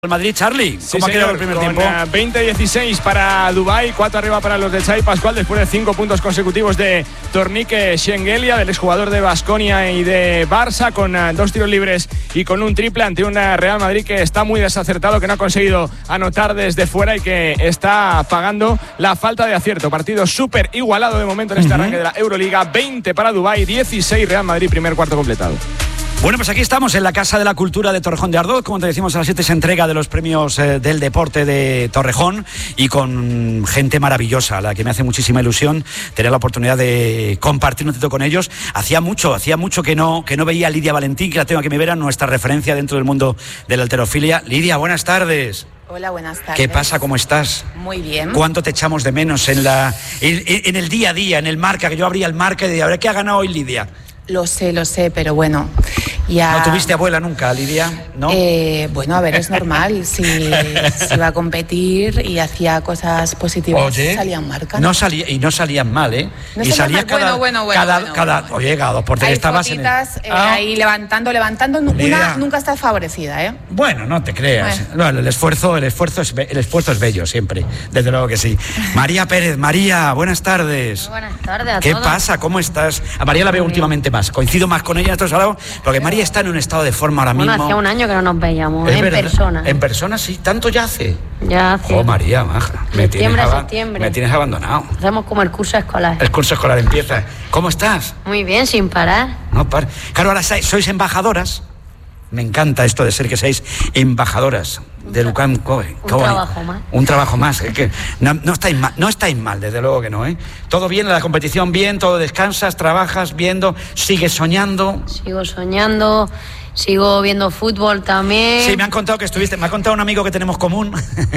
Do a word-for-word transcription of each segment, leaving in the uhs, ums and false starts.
El Madrid, Charlie, ¿cómo sí, ha quedado señor, el primer con, tiempo? Uh, veinte dieciséis para Dubái, cuatro arriba para los de Xavi Pascual después de cinco puntos consecutivos de Tornique Shengelia, del exjugador de Baskonia y de Barça, con uh, dos tiros libres y con un triple ante un Real Madrid que está muy desacertado, que no ha conseguido anotar desde fuera y que está pagando la falta de acierto. Partido súper igualado de momento en este uh-huh. arranque de la Euroliga. Veinte para Dubái, dieciséis Real Madrid, primer cuarto completado. Bueno, pues aquí estamos en la Casa de la Cultura de Torrejón de Ardoz. Como te decimos, a las siete se entrega de los premios eh, del deporte de Torrejón y con gente maravillosa, a la que me hace muchísima ilusión tener la oportunidad de compartir un ratito con ellos. Hacía mucho, hacía mucho que no, que no veía a Lidia Valentín, que la tengo aquí, me vera, nuestra referencia dentro del mundo de la halterofilia. Lidia, buenas tardes. Hola, buenas tardes. ¿Qué pasa? ¿Cómo estás? Muy bien. ¿Cuánto te echamos de menos en, la, en, en el día a día, en el marca? Que yo abría el marca y decía, a ver, ¿qué ha ganado hoy Lidia? Lo sé, lo sé, pero bueno, ya... ¿No tuviste abuela nunca, Lidia? ¿No? Eh, bueno, a ver, es normal. Si, si iba a competir y hacía cosas positivas, oye, salían marcas. No salía, y no salían mal, ¿eh? No y salías cada, bueno, bueno, bueno, cada, bueno, cada bueno. Oye, cada dos por tres Hay estabas en el... fotitas, eh, ah. ahí levantando, levantando. Una nunca está favorecida, ¿eh? Bueno, no te creas. Bueno. No, el esfuerzo, el esfuerzo es, el esfuerzo es bello siempre, desde luego que sí. María Pérez, María, buenas tardes. Muy buenas tardes a ¿Qué todos. pasa? ¿Cómo estás? A María la veo Muy últimamente bien. más. Coincido más con ella en estos hablamos, porque María está en un estado de forma ahora Bueno, mismo. hacía un año que no nos veíamos, Es en verdad. persona. En persona, sí, tanto ya hace. Ya hace. Oh, María, maja. Me tienes, Septiembre a aba- septiembre. me tienes abandonado. Hacemos como el curso escolar. El curso escolar empieza. ¿Cómo estás? Muy bien, sin parar. No, par- claro, ahora sois sois embajadoras. Me encanta esto de ser que seáis embajadoras de Lucan Coe. Un trabajo más. Un trabajo más. Es que no, no estáis mal, no estáis mal, desde luego que no, ¿eh? Todo bien, la competición bien, todo descansas, trabajas, viendo, sigues soñando. Sigo soñando, sigo viendo fútbol también. Sí, me han contado que estuviste, me ha contado un amigo que tenemos común,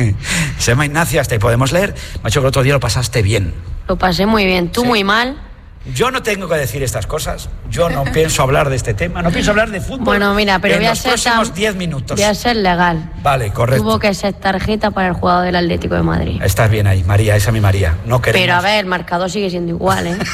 se llama Ignacio, hasta ahí podemos leer, me ha dicho que el otro día lo pasaste bien. Lo pasé muy bien, tú Sí. muy mal. Yo no tengo que decir estas cosas, yo no pienso hablar de este tema, no pienso hablar de fútbol. Bueno, mira, pero en voy a los ser próximos tan- diez minutos. Voy a ser legal. Vale, correcto. Tuvo que ser tarjeta para el jugador del Atlético de Madrid. Estás bien ahí, María, esa es mi María. No queremos. Pero a ver, el marcador sigue siendo igual, ¿eh?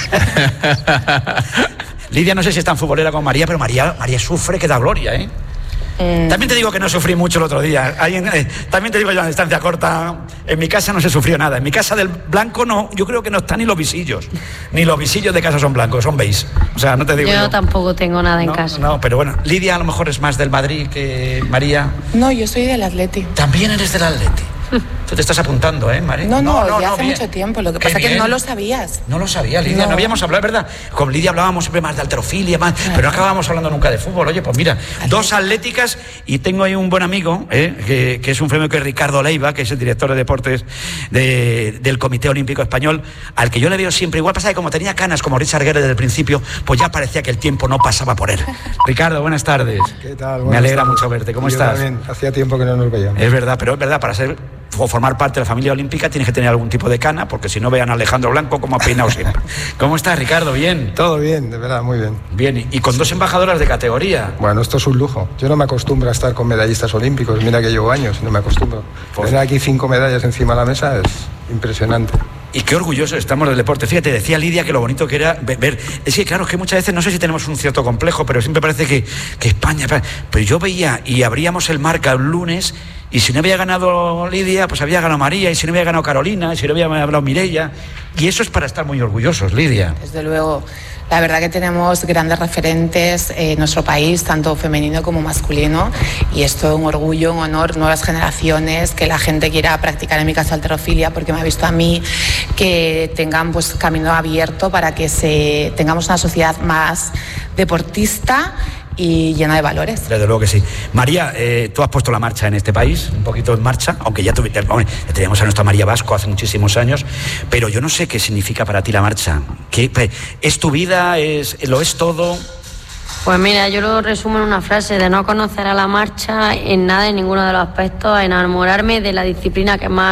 Lidia, no sé si es tan futbolera como María, pero María, María sufre que da gloria, ¿eh? Eh, También te digo que no sufrí mucho el otro día. Alguien, eh, también te digo yo a distancia corta, en mi casa no se sufrió nada. En mi casa del blanco no, yo creo que no están ni los visillos. Ni los visillos de casa son blancos, son beige. O sea, no te digo yo, yo. tampoco tengo nada en no, casa. No, pero bueno, Lidia a lo mejor es más del Madrid que María. No, yo soy del Atleti. También eres del Atleti. Tú te estás apuntando, ¿eh, María? No, no, ya hace bien. mucho tiempo. Lo que Qué pasa es que bien. no lo sabías. No lo sabía, Lidia, no, No. habíamos hablado, ¿verdad? Con Lidia hablábamos siempre más de halterofilia, más, pero no acabábamos hablando nunca de fútbol. Oye, pues mira, dos atléticas y tengo ahí un buen amigo, ¿eh? que, que es un premio que es Ricardo Leiva, que es el director de deportes de, del Comité Olímpico Español, al que yo le veo siempre igual. Pasa que como tenía canas como Richard Gere desde el principio, pues ya parecía que el tiempo no pasaba por él. Ricardo, buenas tardes. ¿Qué tal? Me Buenas alegra tardes. mucho verte. ¿Cómo Yo estás? también. Hacía tiempo que no nos veíamos. Es verdad, pero es verdad, para ser o formar parte de la familia olímpica tienes que tener algún tipo de cana, porque si no vean a Alejandro Blanco como ha peinado siempre. ¿Cómo estás, Ricardo? ¿Bien? Todo bien, de verdad, muy bien. Bien, y, y con dos embajadoras de categoría. Bueno, esto es un lujo. Yo no me acostumbro a estar con medallistas olímpicos. Mira que llevo años y no me acostumbro. Pues- Tener aquí cinco medallas encima de la mesa es impresionante. Y qué orgullosos estamos del deporte. Fíjate, decía Lidia que lo bonito que era ve- ver. Es que, claro, es que muchas veces no sé si tenemos un cierto complejo, pero siempre parece que, que España. Pero yo veía y abríamos el marca el lunes. Y si no había ganado Lidia, pues había ganado María. Y si no había ganado Carolina, y si no había ganado Mireia. Y eso es para estar muy orgullosos, Lidia. Desde luego, la verdad que tenemos grandes referentes en nuestro país, tanto femenino como masculino, y es todo un orgullo, un honor, nuevas generaciones, que la gente quiera practicar, en mi caso, halterofilia, porque me ha visto a mí, que tengan pues camino abierto para que se, tengamos una sociedad más deportista y llena de valores. Desde luego que sí. María, eh, tú has puesto la marcha en este país, un poquito en marcha, aunque ya, tuvi- hombre, ya teníamos a nuestra María Vasco hace muchísimos años, pero yo no sé qué significa para ti la marcha. ¿Qué, ¿Es tu vida? Es, ¿Lo es todo? Pues mira, yo lo resumo en una frase: de no conocer a la marcha en nada, en ninguno de los aspectos, enamorarme de la disciplina que más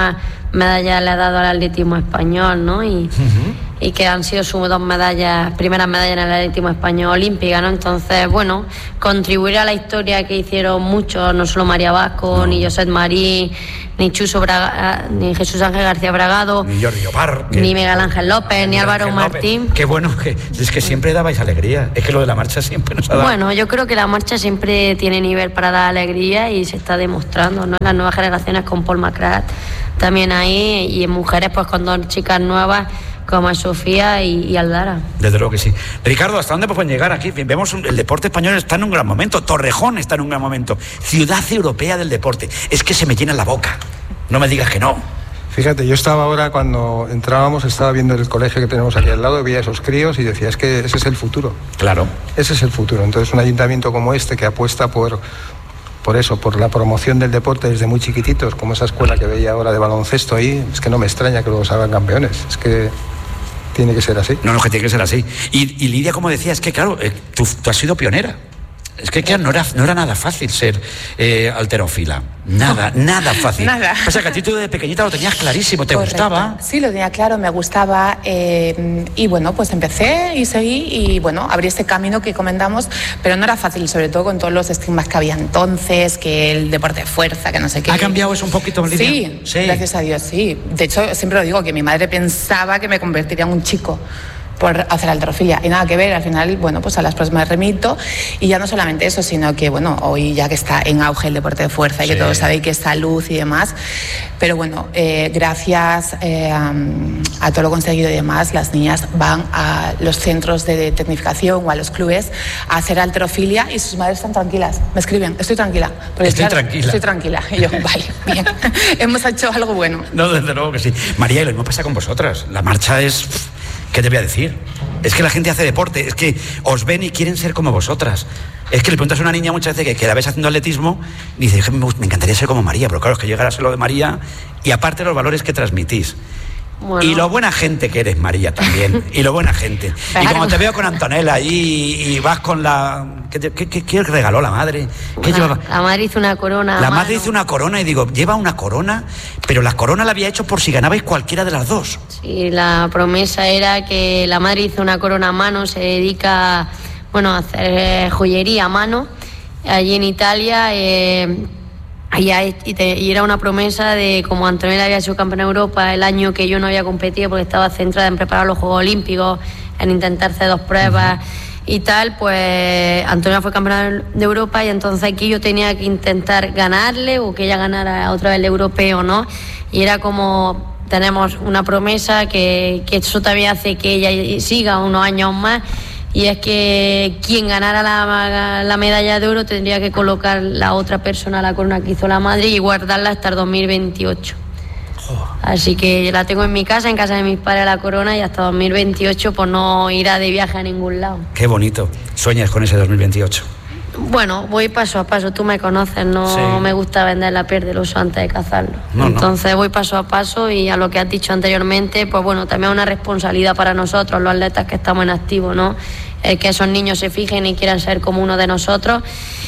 medallas le ha dado al atletismo español, ¿no? Y, uh-huh. y que han sido sus dos medallas, primeras medallas en el atletismo español olímpica, ¿no? Entonces, bueno, contribuir a la historia que hicieron muchos, no solo María Vasco, no. ni Josep Marí, ni Chuso Braga, ni Jesús Ángel García Bragado, ni Jordi Opar, ni Miguel Ángel López, ni Álvaro Martín. López. Qué bueno, que es que siempre dabais alegría. Es que lo de la marcha siempre nos ha dado. Bueno, yo creo que la marcha siempre tiene nivel para dar alegría y se está demostrando, ¿no? Las nuevas generaciones con Paul McGrath también ahí, y en mujeres pues con dos chicas nuevas como es Sofía y, y Aldara. Desde luego que sí. Ricardo, ¿hasta dónde pueden llegar aquí? Vemos un, el deporte español está en un gran momento, Torrejón está en un gran momento, ciudad europea del deporte. Es que se me llena la boca, no me digas que no. Fíjate, yo estaba ahora, cuando entrábamos, estaba viendo el colegio que tenemos aquí al lado, veía esos críos y decía, es que ese es el futuro. Claro. Ese es el futuro. Entonces un ayuntamiento como este que apuesta por... por eso, por la promoción del deporte desde muy chiquititos, como esa escuela que veía ahora de baloncesto ahí, es que no me extraña que luego salgan campeones, es que tiene que ser así. No, no, que tiene que ser así. Y, y Lidia, como decía, es que claro, eh, tú, tú has sido pionera. Es que claro, no era, no era nada fácil ser eh, halterófila. Nada, no, nada fácil. Nada. O sea, que a ti tú de pequeñita lo tenías clarísimo, ¿te Correcto. Gustaba? Sí, lo tenía claro, me gustaba. Eh, y bueno, pues empecé y seguí y bueno, abrí este camino que comentamos, pero no era fácil, sobre todo con todos los estigmas que había entonces, que el deporte de fuerza, que no sé qué. ¿Ha cambiado eso un poquito, Lidia? Sí, sí, gracias a Dios, sí. De hecho, siempre lo digo, que mi madre pensaba que me convertiría en un chico por hacer halterofilia y nada que ver. Al final, bueno, pues a las pruebas me remito, y ya no solamente eso, sino que bueno, hoy ya que está en auge el deporte de fuerza y sí. que todos sabéis que es salud y demás, pero bueno, eh, gracias eh, a, a todo lo conseguido y demás, las niñas van a los centros de tecnificación o a los clubes a hacer halterofilia y sus madres están tranquilas, me escriben, estoy tranquila. Porque, estoy claro, tranquila. Estoy tranquila. Y yo, vale, bien, hemos hecho algo bueno. No, desde luego que sí. María, y lo mismo pasa con vosotras, la marcha es... ¿Qué te voy a decir? Es que la gente hace deporte, es que os ven y quieren ser como vosotras. Es que le preguntas a una niña muchas veces que, que la ves haciendo atletismo y dice, me, me encantaría ser como María, pero claro, es que llegar a ser lo de María y aparte los valores que transmitís. Bueno. Y lo buena gente que eres, María, también. Y lo buena gente. Claro. Y como te veo con Antonella ahí y vas con la... ¿Qué, te, qué, qué, qué regaló la madre? ¿Qué la, llevaba? La madre hizo una corona. La madre hizo una corona y digo, lleva una corona, pero la corona la había hecho por si ganabais cualquiera de las dos. Sí, la promesa era que la madre hizo una corona a mano, se dedica, bueno, a hacer joyería a mano allí en Italia. Eh, Y, y, te, y era una promesa de, como Antonella había sido campeona de Europa el año que yo no había competido porque estaba centrada en preparar los Juegos Olímpicos, en intentar hacer dos pruebas uh-huh. y tal, pues Antonella fue campeona de Europa y entonces aquí yo tenía que intentar ganarle o que ella ganara otra vez el europeo, ¿no? Y era como, tenemos una promesa que, que eso también hace que ella siga unos años más. Y es que quien ganara la, la medalla de oro tendría que colocar la otra persona la corona que hizo la madre y guardarla hasta el dos mil veintiocho. Oh. Así que la tengo en mi casa, en casa de mis padres la corona, y hasta dos mil veintiocho por no ir a de viaje a ningún lado. Qué bonito. ¿Sueñas con ese dos mil veintiocho? Bueno, voy paso a paso, tú me conoces, no sí. me gusta vender la piel del oso antes de cazarlo. No, Entonces no. voy paso a paso y a lo que has dicho anteriormente, pues bueno, también es una responsabilidad para nosotros, los atletas que estamos en activo, ¿no? El que esos niños se fijen y quieran ser como uno de nosotros.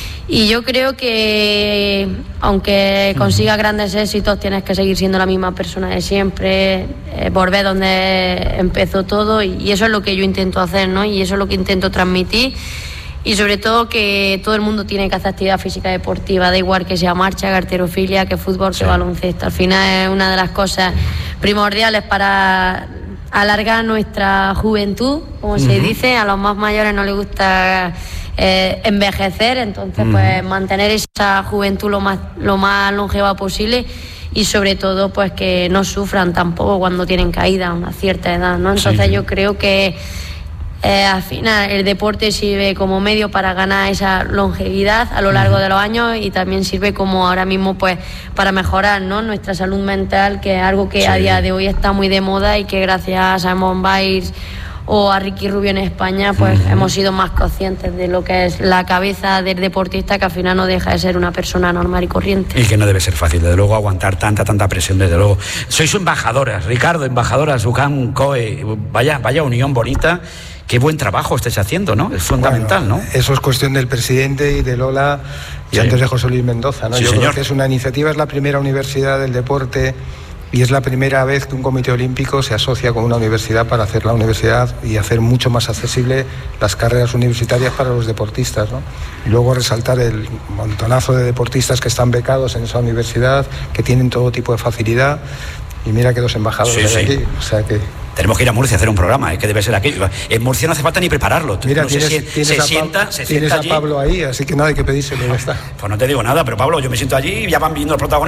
Y yo creo que aunque consigas grandes éxitos, tienes que seguir siendo la misma persona de siempre, eh, volver donde empezó todo, y, y eso es lo que yo intento hacer, ¿no? Y eso es lo que intento transmitir. Y sobre todo que todo el mundo tiene que hacer actividad física deportiva, da igual que sea marcha, que halterofilia, que fútbol, sí. que baloncesto. Al final es una de las cosas primordiales para alargar nuestra juventud, como uh-huh. se dice. A los más mayores no les gusta eh, envejecer, entonces uh-huh. pues mantener esa juventud lo más, lo más longeva posible. Y sobre todo pues que no sufran tampoco cuando tienen caída a una cierta edad, ¿no? Entonces sí. yo creo que Eh, al final el deporte sirve como medio para ganar esa longevidad a lo largo de los años, y también sirve como ahora mismo pues para mejorar, ¿no? nuestra salud mental, que es algo que sí. a día de hoy está muy de moda y que gracias a Simone Biles o a Ricky Rubio en España pues uh-huh. hemos sido más conscientes de lo que es la cabeza del deportista, que al final no deja de ser una persona normal y corriente. Y que no debe ser fácil, desde luego, aguantar tanta, tanta presión, desde luego. Sois embajadoras, Ricardo, embajadoras, UCAM, C O E, vaya, vaya unión bonita. Qué buen trabajo estáis haciendo, ¿no? Es fundamental, bueno, ¿no? Eso es cuestión del presidente y de Lola y sí. antes de José Luis Mendoza, ¿no? Sí, Yo señor. creo que es una iniciativa, es la primera universidad del deporte y es la primera vez que un comité olímpico se asocia con una universidad para hacer la universidad y hacer mucho más accesible las carreras universitarias para los deportistas, ¿no? Y luego resaltar el montonazo de deportistas que están becados en esa universidad, que tienen todo tipo de facilidad, y mira que los embajadores sí, hay sí. aquí, o sea que... Tenemos que ir a Murcia a hacer un programa, ¿eh? Que debe ser aquello. En Murcia no hace falta ni prepararlo. Mira, no tienes, se, tienes, se a, sienta, Pablo, se tienes sienta a allí. Pablo ahí, así que no hay que pedírselo, ya está. Pues no te digo nada, pero Pablo, yo me siento allí y ya van viendo los protagonistas.